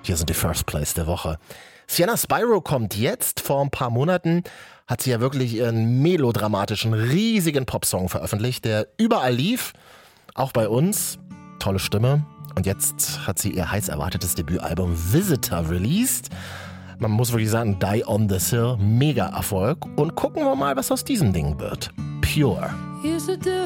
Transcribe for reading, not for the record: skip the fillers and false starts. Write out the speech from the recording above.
Hier sind die First Plays der Woche. Sienna Spyro kommt jetzt. Vor ein paar Monaten hat sie ja wirklich ihren melodramatischen, riesigen Popsong veröffentlicht, der überall lief, auch bei uns. Tolle Stimme. Und jetzt hat sie ihr heiß erwartetes Debütalbum Visitor released. Man muss wirklich sagen, Die on this Hill, mega Erfolg. Und gucken wir mal, was aus diesem Ding wird. Pure.